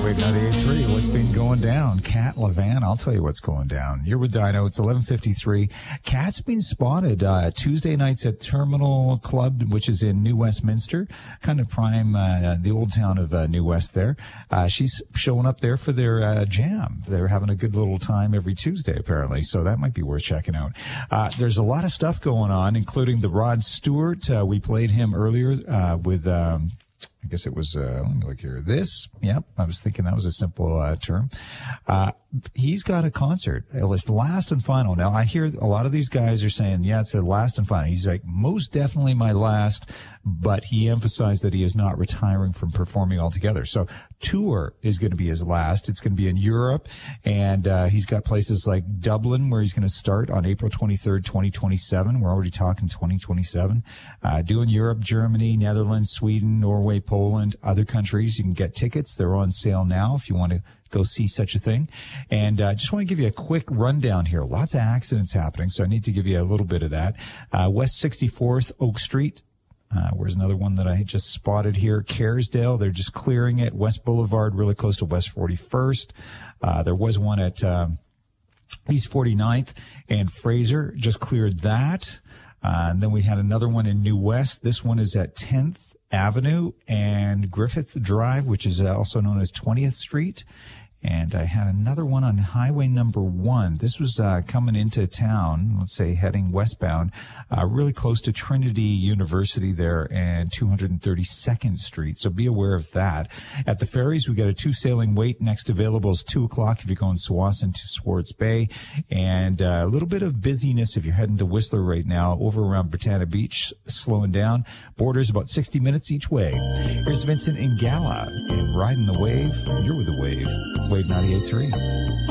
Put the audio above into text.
Wave 98.3. What's been going down? Kat Levan, I'll tell you what's going down. You're with Dino. It's 11:53. Kat's been spotted Tuesday nights at Terminal Club, which is in New Westminster, kind of prime, the old town of New West there. She's showing up there for their jam. They're having a good little time every Tuesday, apparently, so that might be worth checking out. There's a lot of stuff going on, including the Rod Stewart. We played him earlier with... I guess it was, let me look here. This, yep, I was thinking that was a simple term. He's got a concert. It's last and final. Now, I hear a lot of these guys are saying, yeah, it's the last and final. He's like, most definitely my last, but he emphasized that he is not retiring from performing altogether. So tour is going to be his last. It's going to be in Europe, and he's got places like Dublin where he's going to start on April 23rd, 2027. We're already talking 2027. Doing Europe, Germany, Netherlands, Sweden, Norway, Poland, other countries. You can get tickets. They're on sale now if you want to go see such a thing. And just want to give you a quick rundown here. Lots of accidents happening, so I need to give you a little bit of that. West 64th Oak Street. Where's another one that I just spotted here? Kerrisdale, they're just clearing it. West Boulevard, really close to West 41st. There was one at East 49th and Fraser, just cleared that. And then we had another one in New West. This one is at 10th Avenue and Griffith Drive, which is also known as 20th Street. And I had another one on Highway number 1. This was coming into town, let's say heading westbound, really close to Trinity University there and 232nd Street. So be aware of that. At the ferries, we got a 2 sailing wait. Next available is 2 o'clock if you're going Tsawwassen to Swartz Bay. And a little bit of busyness if you're heading to Whistler right now, over around Britannia Beach, slowing down. Borders about 60 minutes each way. Here's Vincent Ingala and Riding the Wave. You're with the Wave. Wave 98.3.